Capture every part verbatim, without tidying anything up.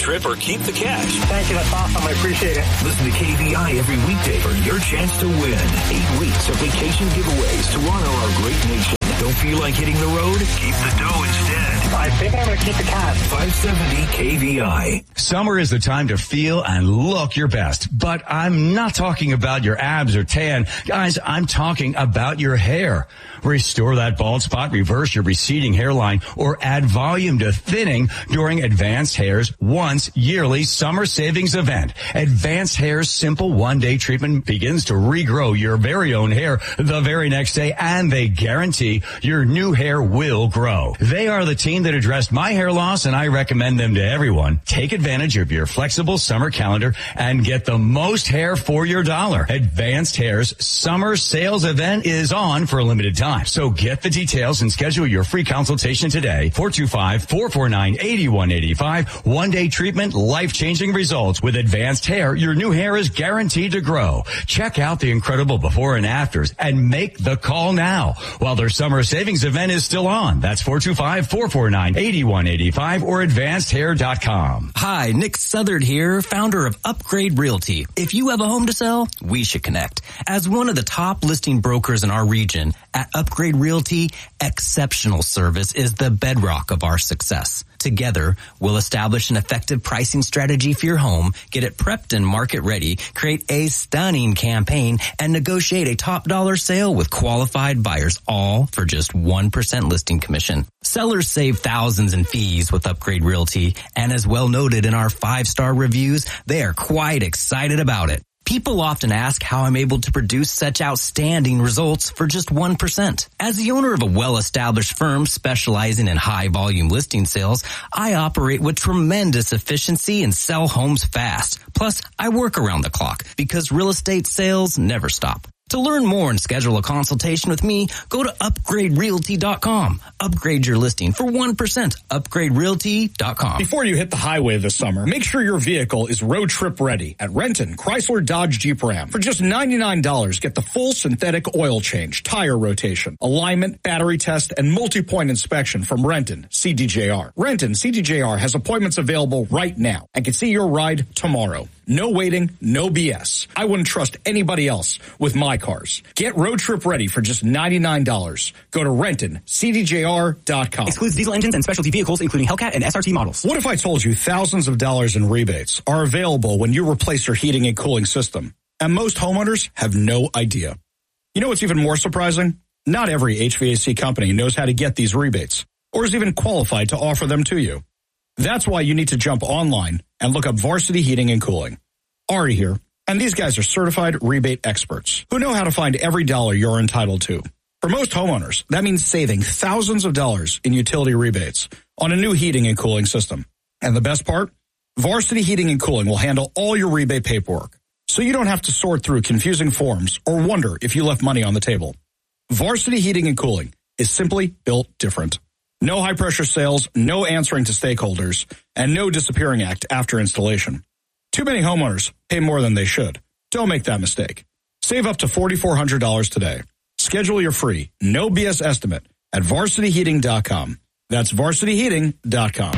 trip or keep the cash. Thank you. That's awesome. I appreciate it. Listen to K V I every weekday for your chance to win. Eight weeks of vacation giveaways to honor our great nation. Don't feel like hitting the road? Keep the dough instead. I think I'm going to keep the cash. five seventy K V I. Summer is the time to feel and look your best, but I'm not talking about your abs or tan. Guys, I'm talking about your hair. Restore that bald spot, reverse your receding hairline, or add volume to thinning during Advanced Hair's once yearly summer savings event. Advanced Hair's simple one-day treatment begins to regrow your very own hair the very next day, and they guarantee your new hair will grow. They are the team that addressed my hair loss, and I recommend them to everyone. Take advantage of your flexible summer calendar and get the most hair for your dollar. Advanced Hair's summer sales event is on for a limited time. So get the details and schedule your free consultation today. four two five, four four nine, eight one eight five. One-day treatment, life-changing results. With Advanced Hair, your new hair is guaranteed to grow. Check out the incredible before and afters and make the call now while their summer savings event is still on. That's four two five, four four nine, eight one eight five or advanced hair dot com. Hi, Nick Southard here, founder of Upgrade Realty. If you have a home to sell, we should connect. As one of the top listing brokers in our region, at Upgrade Realty, exceptional service is the bedrock of our success. Together, we'll establish an effective pricing strategy for your home, get it prepped and market ready, create a stunning campaign, and negotiate a top dollar sale with qualified buyers, all for just one percent listing commission. Sellers save thousands in fees with Upgrade Realty, and as well noted in our five-star reviews, they are quite excited about it. People often ask how I'm able to produce such outstanding results for just one percent. As the owner of a well-established firm specializing in high-volume listing sales, I operate with tremendous efficiency and sell homes fast. Plus, I work around the clock because real estate sales never stop. To learn more and schedule a consultation with me, go to upgrade realty dot com. Upgrade your listing for one percent. upgrade realty dot com. Before you hit the highway this summer, make sure your vehicle is road trip ready at Renton Chrysler Dodge Jeep Ram. For just ninety-nine dollars, get the full synthetic oil change, tire rotation, alignment, battery test, and multi-point inspection from Renton C D J R. Renton C D J R has appointments available right now and can see your ride tomorrow. No waiting, no B S. I wouldn't trust anybody else with my cars. Get road trip ready for just ninety-nine dollars. Go to Renton C D J R dot com. Excludes diesel engines and specialty vehicles, including Hellcat and S R T models. What if I told you thousands of dollars in rebates are available when you replace your heating and cooling system? And most homeowners have no idea. You know what's even more surprising? Not every H V A C company knows how to get these rebates or is even qualified to offer them to you. That's why you need to jump online and look up Varsity Heating and Cooling. Ari here, and these guys are certified rebate experts who know how to find every dollar you're entitled to. For most homeowners, that means saving thousands of dollars in utility rebates on a new heating and cooling system. And the best part? Varsity Heating and Cooling will handle all your rebate paperwork, so you don't have to sort through confusing forms or wonder if you left money on the table. Varsity Heating and Cooling is simply built different. No high-pressure sales, no answering to stakeholders, and no disappearing act after installation. Too many homeowners pay more than they should. Don't make that mistake. Save up to four thousand four hundred dollars today. Schedule your free, no B S estimate at varsity heating dot com. That's varsity heating dot com.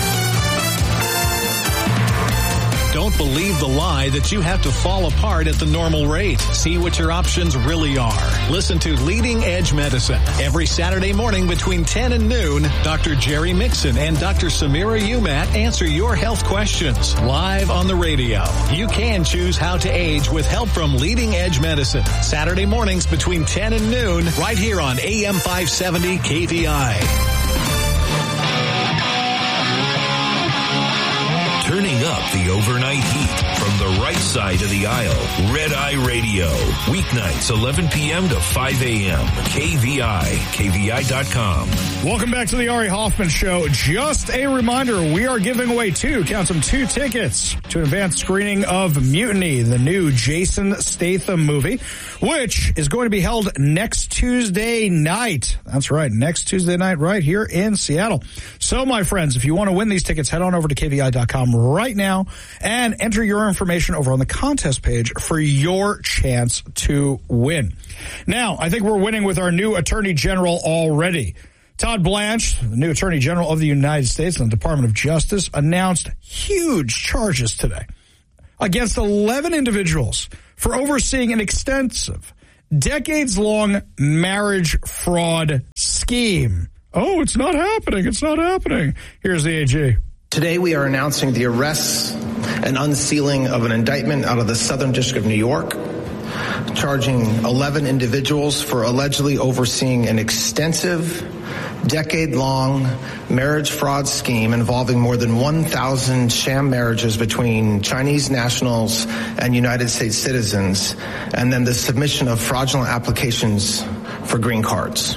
Don't believe the lie that you have to fall apart at the normal rate. See what your options really are. Listen to Leading Edge Medicine every Saturday morning between ten and noon. Doctor Jerry Mixon and Doctor Samira Umat answer your health questions live on the radio. You can choose how to age with help from Leading Edge Medicine. Saturday mornings between ten and noon right here on A M five seventy K V I. Turning up the overnight heat from the right side of the aisle. Red Eye Radio. Weeknights, eleven p.m. to five a.m. K V I. K V I dot com. Welcome back to the Ari Hoffman Show. Just a reminder, we are giving away two, count them, two tickets to an advanced screening of Mutiny, the new Jason Statham movie, which is going to be held next Tuesday night. That's right, next Tuesday night right here in Seattle. So, my friends, if you want to win these tickets, head on over to K V I dot com right now and enter your information over on the contest page for your chance to win. Now, I think we're winning with our new Attorney General already. Todd Blanche, the new Attorney General of the United States and the Department of Justice, announced huge charges today against eleven individuals for overseeing an extensive, decades-long marriage fraud scheme. Oh, it's not happening. It's not happening. Here's the A G. Today we are announcing the arrests and unsealing of an indictment out of the Southern District of New York, charging eleven individuals for allegedly overseeing an extensive, decade-long marriage fraud scheme involving more than one thousand sham marriages between Chinese nationals and United States citizens, and then the submission of fraudulent applications for green cards.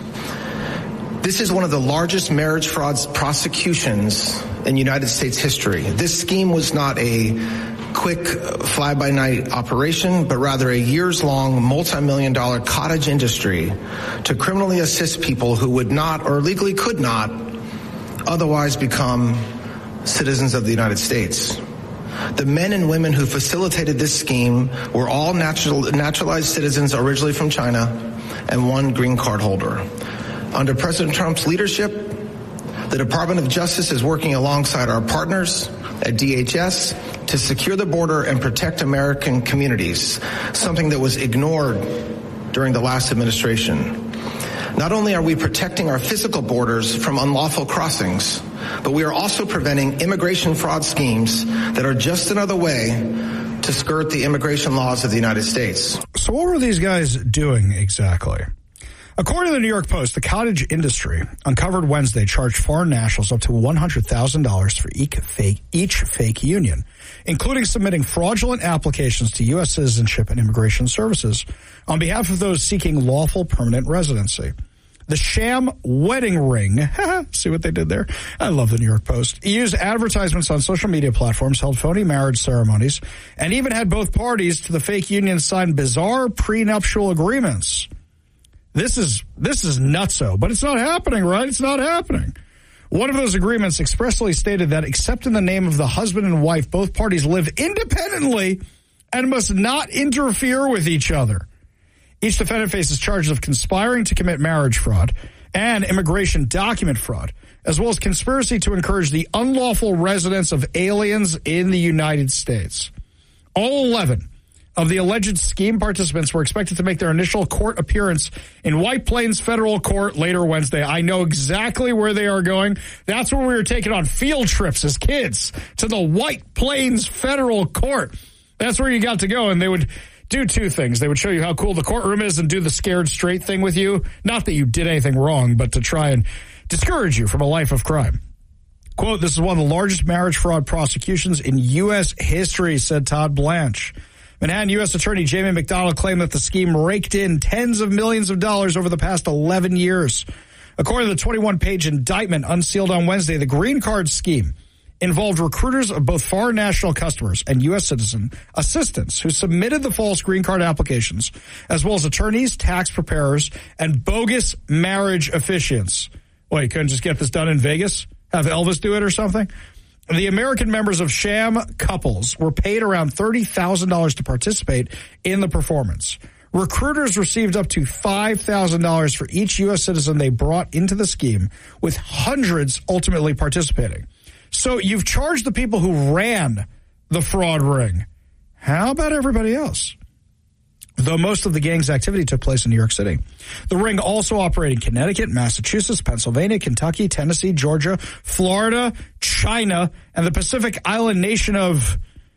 This is one of the largest marriage fraud prosecutions in United States history. This scheme was not a quick fly-by-night operation, but rather a years-long, multi-million dollar cottage industry to criminally assist people who would not or legally could not otherwise become citizens of the United States. The men and women who facilitated this scheme were all natural, naturalized citizens originally from China and one green card holder. Under President Trump's leadership, the Department of Justice is working alongside our partners at D H S to secure the border and protect American communities, something that was ignored during the last administration. Not only are we protecting our physical borders from unlawful crossings, but we are also preventing immigration fraud schemes that are just another way to skirt the immigration laws of the United States. So what were these guys doing exactly? According to the New York Post, the cottage industry uncovered Wednesday charged foreign nationals up to one hundred thousand dollars for each fake, each fake union, including submitting fraudulent applications to U S Citizenship and Immigration Services on behalf of those seeking lawful permanent residency. The sham wedding ring, see what they did there? I love the New York Post. He used advertisements on social media platforms, held phony marriage ceremonies, and even had both parties to the fake union sign bizarre prenuptial agreements. This is this is nutso, but it's not happening, right? It's not happening. One of those agreements expressly stated that except in the name of the husband and wife, both parties live independently and must not interfere with each other. Each defendant faces charges of conspiring to commit marriage fraud and immigration document fraud, as well as conspiracy to encourage the unlawful residence of aliens in the United States. All eleven of the alleged scheme participants were expected to make their initial court appearance in White Plains Federal Court later Wednesday. I know exactly where they are going. That's where we were taking on field trips as kids, to the White Plains Federal Court. That's where you got to go, and they would do two things. They would show you how cool the courtroom is and do the scared straight thing with you. Not that you did anything wrong, but to try and discourage you from a life of crime. Quote, "This is one of the largest marriage fraud prosecutions in U S history," said Todd Blanche. Manhattan U S Attorney Jamie McDonald claimed that the scheme raked in tens of millions of dollars over the past eleven years. According to the twenty-one page indictment unsealed on Wednesday, the green card scheme involved recruiters of both foreign national customers and U S citizen assistants who submitted the false green card applications, as well as attorneys, tax preparers, and bogus marriage officiants. Well, you couldn't just get this done in Vegas? Have Elvis do it or something? The American members of sham couples were paid around thirty thousand dollars to participate in the performance. Recruiters received up to five thousand dollars for each U S citizen they brought into the scheme, with hundreds ultimately participating. So you've charged the people who ran the fraud ring. How about everybody else? Though most of the gang's activity took place in New York City. The ring also operated in Connecticut, Massachusetts, Pennsylvania, Kentucky, Tennessee, Georgia, Florida, China, and the Pacific island nation of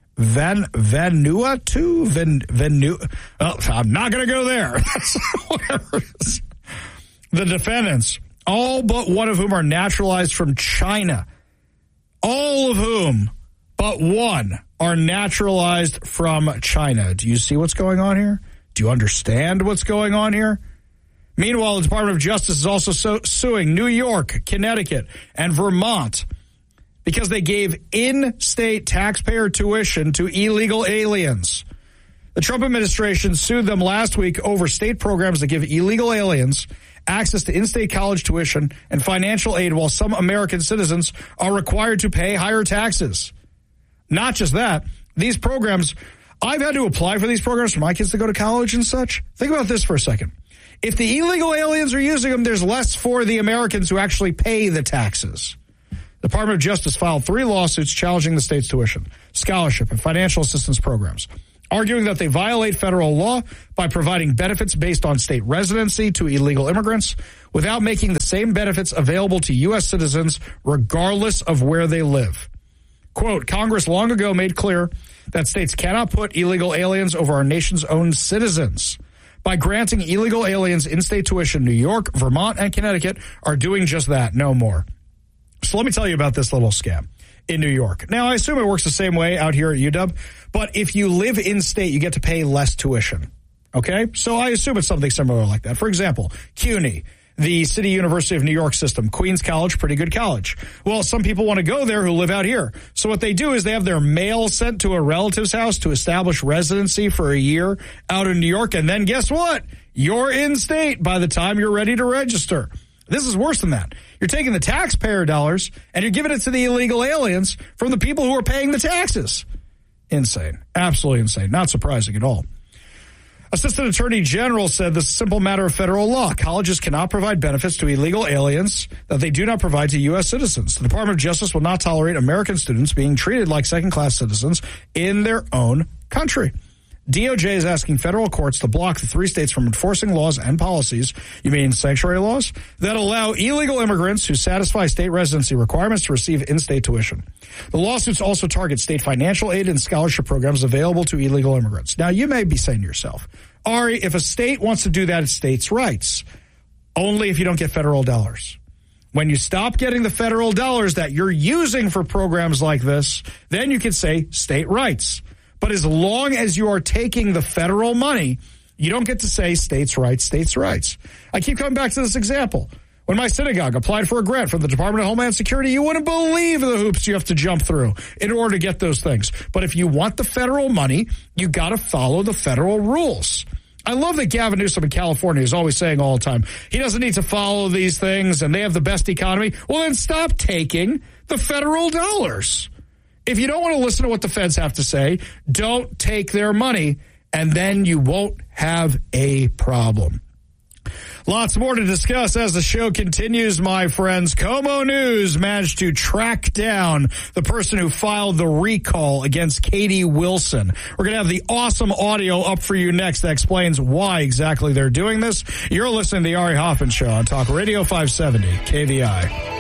Van Vanuatu? Van, Vanu, oh, I'm not going to go there. Whatever it is. The defendants, all but one of whom are naturalized from China. All of whom but one are naturalized from China. Do you see what's going on here? Do you understand what's going on here? Meanwhile, the Department of Justice is also so, suing New York, Connecticut, and Vermont because they gave in-state taxpayer tuition to illegal aliens. The Trump administration sued them last week over state programs that give illegal aliens access to in-state college tuition and financial aid, while some American citizens are required to pay higher taxes. Not just that, these programs, I've had to apply for these programs for my kids to go to college and such. Think about this for a second. If the illegal aliens are using them, there's less for the Americans who actually pay the taxes. The Department of Justice filed three lawsuits challenging the state's tuition, scholarship, and financial assistance programs, arguing that they violate federal law by providing benefits based on state residency to illegal immigrants without making the same benefits available to U S citizens regardless of where they live. Quote, Congress long ago made clear that states cannot put illegal aliens over our nation's own citizens. By granting illegal aliens in-state tuition, New York, Vermont, and Connecticut are doing just that, no more. So let me tell you about this little scam in New York. Now, I assume it works the same way out here at U W, but if you live in-state, you get to pay less tuition, okay? So I assume it's something similar like that. For example, CUNY, the City University of New York system, Queens College, pretty good college. Well, some people want to go there who live out here. So what they do is they have their mail sent to a relative's house to establish residency for a year out in New York, and then guess what? You're in-state by the time you're ready to register. This is worse than that. You're taking the taxpayer dollars and you're giving it to the illegal aliens from the people who are paying the taxes. Insane. Absolutely insane. Not surprising at all. Assistant Attorney General said this is a simple matter of federal law. Colleges cannot provide benefits to illegal aliens that they do not provide to U S citizens. The Department of Justice will not tolerate American students being treated like second-class citizens in their own country. D O J is asking federal courts to block the three states from enforcing laws and policies, you mean sanctuary laws, that allow illegal immigrants who satisfy state residency requirements to receive in-state tuition. The lawsuits also target state financial aid and scholarship programs available to illegal immigrants. Now, you may be saying to yourself, Ari, if a state wants to do that, it's states' rights. Only if you don't get federal dollars. When you stop getting the federal dollars that you're using for programs like this, then you can say state rights. But as long as you are taking the federal money, you don't get to say states' rights, states' rights. I keep coming back to this example. When my synagogue applied for a grant from the Department of Homeland Security, you wouldn't believe the hoops you have to jump through in order to get those things. But if you want the federal money, you got to follow the federal rules. I love that Gavin Newsom in California is always saying all the time, he doesn't need to follow these things and they have the best economy. Well, then stop taking the federal dollars. If you don't want to listen to what the feds have to say, don't take their money, and then you won't have a problem. Lots more to discuss as the show continues, my friends. Como News managed to track down the person who filed the recall against Katie Wilson. We're going to have the awesome audio up for you next that explains why exactly they're doing this. You're listening to the Ari Hoffman Show on Talk Radio five seventy K V I.